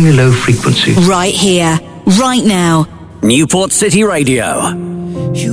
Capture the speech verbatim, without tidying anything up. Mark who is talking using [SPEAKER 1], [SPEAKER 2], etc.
[SPEAKER 1] extremely low frequency.
[SPEAKER 2] Right here, right now.
[SPEAKER 3] Newport City Radio.